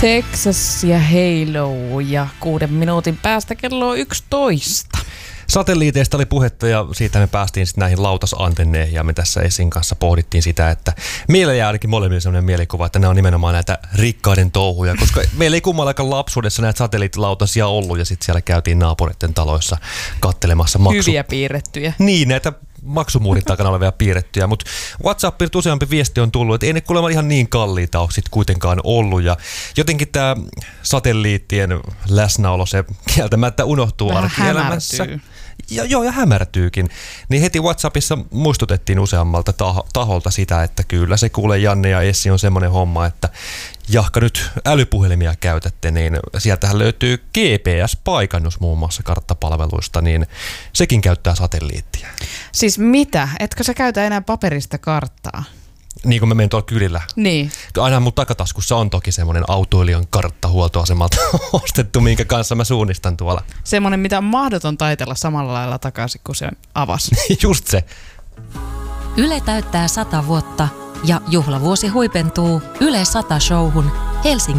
Texas ja Halo ja 6 minuutin päästä kello 11. Satelliiteista oli puhetta ja siitä me päästiin sitten näihin lautasantenneihin ja me tässä Essin kanssa pohdittiin sitä, että meillä jää ainakin molemmille sellainen mielikuva, että nämä on nimenomaan näitä rikkaiden touhuja, koska meillä ei kummallakaan lapsuudessa näitä satelliittilautasia ollut ja sitten siellä käytiin naapureiden taloissa kattelemassa hyviä piirrettyjä. Niin, näitä maksumuurin takana olevia piirrettyjä, mutta WhatsAppilla useampi viesti on tullut, että ei ne kuulemma ihan niin kalliita ole sitten kuitenkaan ollut ja jotenkin tämä satelliittien läsnäolo, se kieltämättä unohtuu arkielämässä. Ja hämärtyykin. Niin heti WhatsAppissa muistutettiin useammalta taholta sitä, että kyllä se kuulee Janne ja Essi on semmoinen homma, että jahka nyt älypuhelimia käytätte, niin sieltähän löytyy GPS-paikannus muun muassa karttapalveluista, niin sekin käyttää satelliittia. Siis mitä? Etkö sä käytä enää paperista karttaa? Niin kuin mä menen tuolla kylillä. Niin. Aina mun takataskussa on toki semmoinen autoilijan kartta huoltoasemalta ostettu, minkä kanssa mä suunnistan tuolla. Semmoinen, mitä on mahdoton taitella samalla lailla takaisin, kun se avasi. Just se. Yle täyttää 100 vuotta ja juhlavuosi huipentuu Yle 100 -showhun Helsingin